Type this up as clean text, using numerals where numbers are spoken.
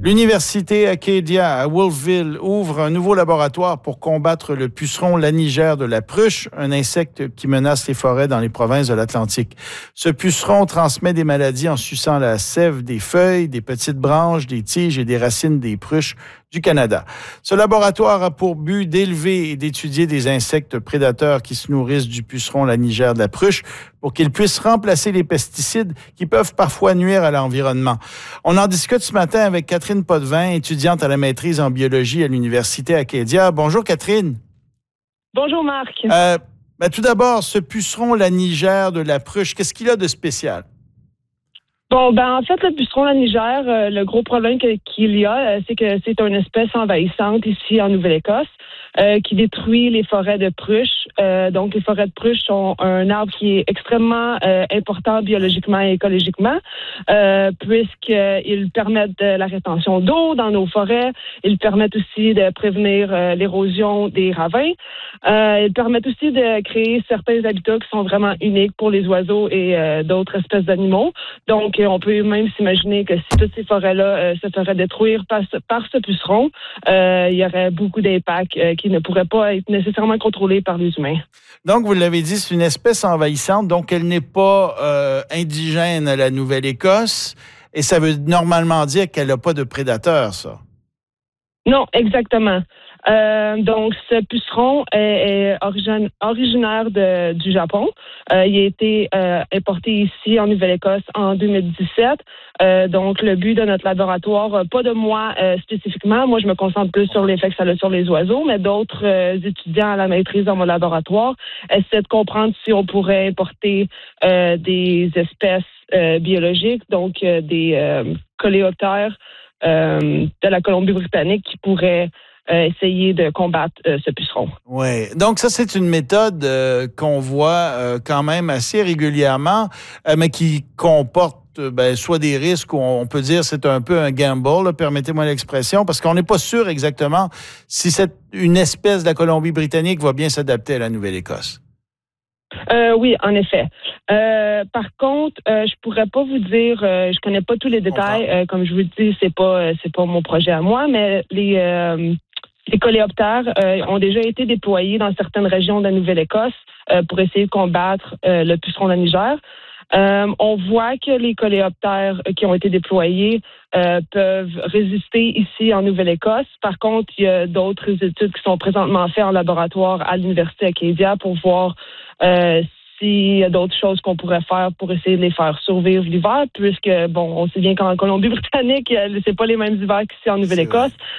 L'Université Acadia à Wolfville ouvre un nouveau laboratoire pour combattre le puceron lanigère de la pruche, un insecte qui menace les forêts dans les provinces de l'Atlantique. Ce puceron transmet des maladies en suçant la sève des feuilles, des petites branches, des tiges et des racines des pruches du Canada. Ce laboratoire a pour but d'élever et d'étudier des insectes prédateurs qui se nourrissent du puceron lanigère de la pruche pour qu'ils puissent remplacer les pesticides qui peuvent parfois nuire à l'environnement. On en discute ce matin avec Catherine Potvin, étudiante à la maîtrise en biologie à l'Université Acadia. Bonjour Catherine. Bonjour Marc. Tout d'abord, ce puceron lanigère de la pruche, qu'est-ce qu'il a de spécial? En fait, le puceron lanigère, le gros problème qu'il y a, c'est que c'est une espèce envahissante ici en Nouvelle-Écosse qui détruit les forêts de pruches. Donc, les forêts de pruches sont un arbre qui est extrêmement important biologiquement et écologiquement, puisqu'ils permettent de la rétention d'eau dans nos forêts. Ils permettent aussi de prévenir l'érosion des ravins. Ils permettent aussi de créer certains habitats qui sont vraiment uniques pour les oiseaux et d'autres espèces d'animaux. Donc, on peut même s'imaginer que si toutes ces forêts-là se feraient détruire par ce puceron, il y aurait beaucoup d'impacts qui ne pourraient pas être nécessairement contrôlés par les humains. Donc, vous l'avez dit, c'est une espèce envahissante, donc elle n'est pas indigène à la Nouvelle-Écosse, et ça veut normalement dire qu'elle n'a pas de prédateurs, ça. Non, exactement. Donc, ce puceron est originaire du Japon. Il a été importé ici en Nouvelle-Écosse en 2017. Donc, le but de notre laboratoire, pas de moi spécifiquement, moi je me concentre plus sur l'effet que ça a sur les oiseaux, mais d'autres étudiants à la maîtrise dans mon laboratoire essaient de comprendre si on pourrait importer des espèces biologiques, donc des coléoptères de la Colombie-Britannique qui pourraient essayer de combattre ce puceron. Oui. Donc, ça, c'est une méthode qu'on voit quand même assez régulièrement, mais qui comporte soit des risques, ou on peut dire c'est un peu un gamble, là, permettez-moi l'expression, parce qu'on n'est pas sûr exactement si une espèce de la Colombie-Britannique va bien s'adapter à la Nouvelle-Écosse. Oui, en effet. Par contre, je pourrais pas vous dire, je connais pas tous les détails. Comme je vous dis, c'est pas mon projet à moi, mais les coléoptères ont déjà été déployés dans certaines régions de la Nouvelle-Écosse pour essayer de combattre le puceron lanigère. On voit que les coléoptères qui ont été déployés peuvent résister ici en Nouvelle-Écosse. Par contre, il y a d'autres études qui sont présentement faites en laboratoire à l'Université Acadia pour voir s'il y a d'autres choses qu'on pourrait faire pour essayer de les faire survivre l'hiver, puisque, on sait bien qu'en Colombie-Britannique, c'est pas les mêmes hivers qu'ici en Nouvelle-Écosse.